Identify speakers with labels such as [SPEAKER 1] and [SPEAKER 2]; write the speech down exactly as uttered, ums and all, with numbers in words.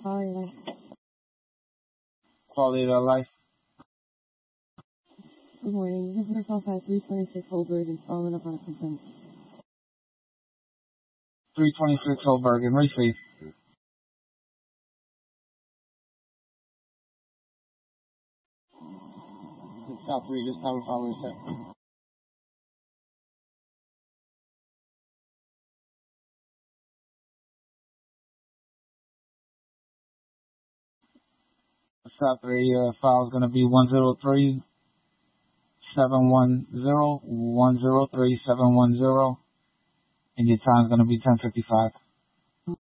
[SPEAKER 1] Quality of life.
[SPEAKER 2] Quality of life.
[SPEAKER 1] Good morning. This is Hotel five three twenty-six Holberg following up on a complaint.
[SPEAKER 2] three twenty-six Holberg and Receive. South three, this time following set. South three uh, file is going to be one zero three seven one zero one zero three seven one zero, and your time is going to be ten fifty-five.